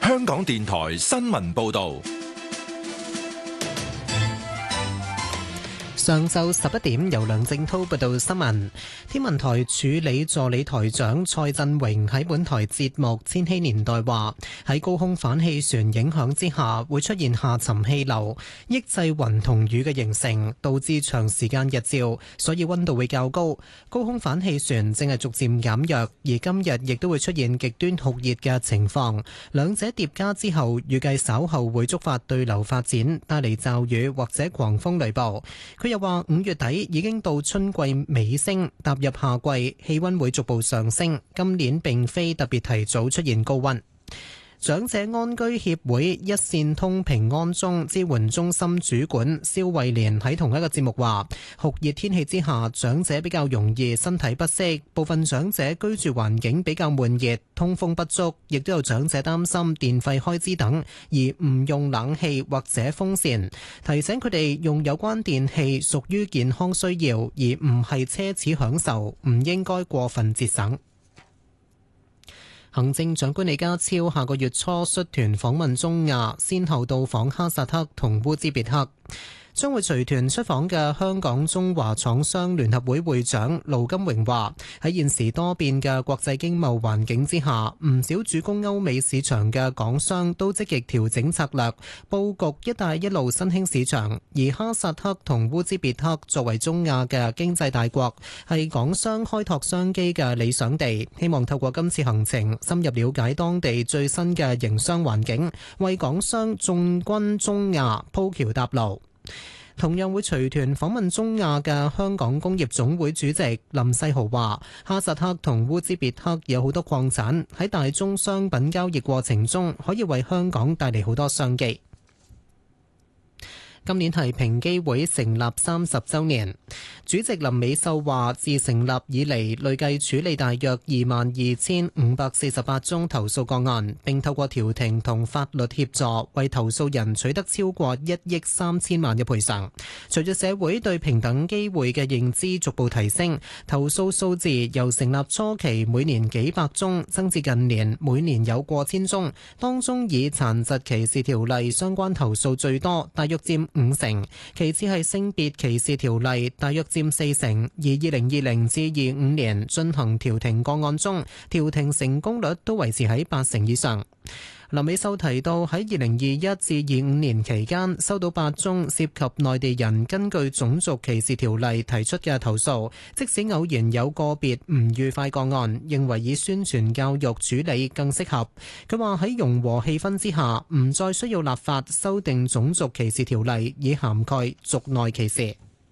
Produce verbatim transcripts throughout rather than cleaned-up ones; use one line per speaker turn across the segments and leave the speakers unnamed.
香港電台新聞報道。
上晝十一點，由梁正滔報道新聞。天文台助理助理台長蔡振榮喺本台節目《千禧年代》話：喺高空反氣旋影響之下，會出現下沉氣流，抑制雲同雨嘅形成，導致長時間日照，所以溫度會較高。高空反氣旋正係逐漸減弱，而今日亦都會出現極端酷熱嘅情況。兩者疊加之後，預計稍後會觸發對流發展，帶嚟驟雨或者狂風雷暴。佢又話五月底已經到春季尾聲，踏入夏季，氣溫會逐步上升。今年並非特別提早出現高溫。長者安居協會一線通平安鐘支援中心主管蕭慧蓮喺同一個節目話，酷熱天氣之下，長者比較容易身體不適，部分長者居住環境比較悶熱，通風不足，亦都有長者擔心電費開支等，而唔用冷氣或者風扇，提醒佢哋用有關電器屬於健康需要，而唔係奢侈享受，唔應該過分節省。行政長官李家超下個月初率團訪問中亞，先後到訪哈薩克同烏茲別克。將會隨團出訪嘅香港中華廠商聯合會會長盧金榮話：喺現時多變嘅國際經貿環境之下，唔少主攻歐美市場嘅港商都積極調整策略，佈局一帶一路新興市場。而哈薩克同烏茲別克作為中亞嘅經濟大國，係港商開拓商機嘅理想地。希望透過今次行程，深入了解當地最新嘅營商環境，為港商進軍中亞鋪橋搭路。同樣會隨團訪問中亞嘅香港工業總會主席林世豪話：哈薩克同烏茲別克有好多礦產，喺大宗商品交易過程中，可以為香港帶嚟好多商機。今年係平機會成立三十週年，主席林美秀話：自成立以嚟，累計處理大約二萬二千五百四十八宗投訴個案，並透過調停同法律協助，為投訴人取得超過一億三千萬嘅賠償。隨住社會對平等機會嘅認知逐步提升，投訴數字由成立初期每年幾百宗，增至近年每年有過千宗，當中以殘疾歧視條例相關投訴最多，大約佔五成，其次係性別歧視條例，大約佔四成。而二零二零至二五年進行調停個案中，調停成功率都維持喺八成以上。林美秀提到，喺二零二一至二五年期間，收到八宗涉及內地人根據種族歧視條例提出嘅投訴，即使偶然有個別唔愉快個案，認為以宣傳教育處理更適合。佢話喺融和氣氛之下，唔再需要立法修訂種族歧視條例，以涵蓋族內歧視。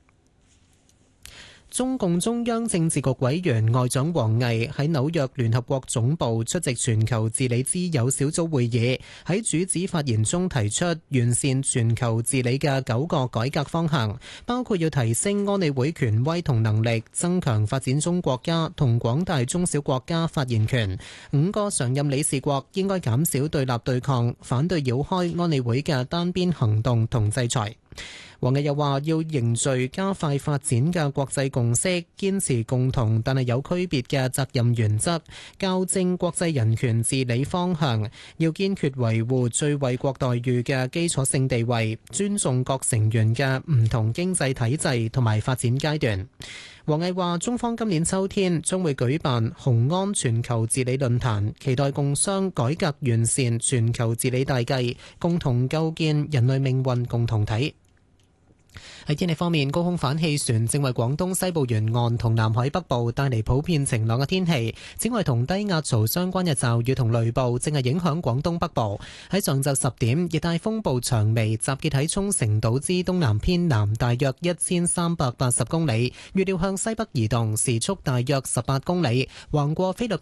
中共中央政治局委員外長王毅喺紐約聯合國總部出席全球治理之友小組會議，喺主旨發言中提出完善全球治理嘅九個改革方向，包括要提升安理會權威同能力，增強發展中國家同廣大中小國家發言權。五個常任理事國應該減少對立對抗，反對繞開安理會嘅單邊行動同制裁。王毅又話要凝聚加快發展嘅國際共識，堅持共同但係有區別嘅責任原則，校正國際人權治理方向，要堅決維護最惠國待遇嘅基礎性地位，尊重各成員嘅唔同經濟體制同埋發展階段。王毅話：中方今年秋天將會舉辦雄安全球治理論壇，期待共商改革完善全球治理大計，共同構建人類命運共同體。喺天氣方面，高空反氣旋正為廣東西部沿岸同南海北部帶嚟普遍晴朗嘅天氣。此外，同低壓槽相關嘅驟雨同雷暴正係影響廣東北部。喺上晝十點，熱帶風暴長眉集結喺沖繩島之東南偏南大約一千三百八十公里，預料向西北移動，時速大約十八公里，橫過菲律